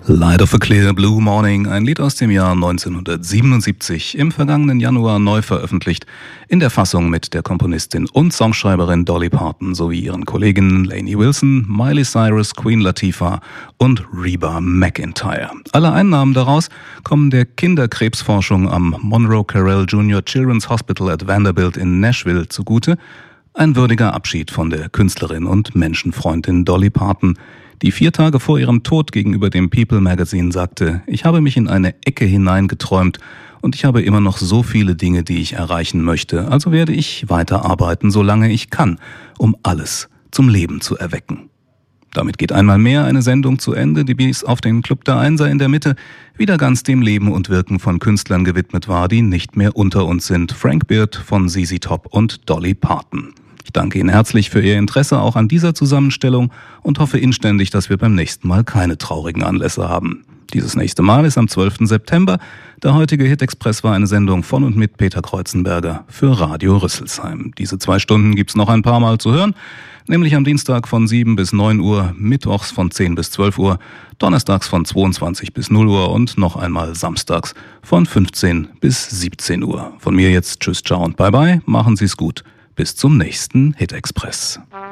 Light of a Clear Blue Morning, ein Lied aus dem Jahr 1977, im vergangenen Januar neu veröffentlicht, in der Fassung mit der Komponistin und Songschreiberin Dolly Parton sowie ihren Kolleginnen Lainey Wilson, Miley Cyrus, Queen Latifah und Reba McEntire. Alle Einnahmen daraus kommen der Kinderkrebsforschung am Monroe Carell Jr. Children's Hospital at Vanderbilt in Nashville zugute. Ein würdiger Abschied von der Künstlerin und Menschenfreundin Dolly Parton, die 4 Tage vor ihrem Tod gegenüber dem People Magazine sagte: Ich habe mich in eine Ecke hineingeträumt und ich habe immer noch so viele Dinge, die ich erreichen möchte, also werde ich weiterarbeiten, solange ich kann, um alles zum Leben zu erwecken. Damit geht einmal mehr eine Sendung zu Ende, die bis auf den Club der Einser in der Mitte wieder ganz dem Leben und Wirken von Künstlern gewidmet war, die nicht mehr unter uns sind. Frank Beard von ZZ Top und Dolly Parton. Ich danke Ihnen herzlich für Ihr Interesse auch an dieser Zusammenstellung und hoffe inständig, dass wir beim nächsten Mal keine traurigen Anlässe haben. Dieses nächste Mal ist am 12. September. Der heutige Hit Express war eine Sendung von und mit Peter Kreuzenberger für Radio Rüsselsheim. Diese 2 Stunden gibt's noch ein paar Mal zu hören, nämlich am Dienstag von 7 bis 9 Uhr, mittwochs von 10 bis 12 Uhr, donnerstags von 22 bis 0 Uhr und noch einmal samstags von 15 bis 17 Uhr. Von mir jetzt tschüss, ciao und bye bye, machen Sie's gut. Bis zum nächsten Hit Express.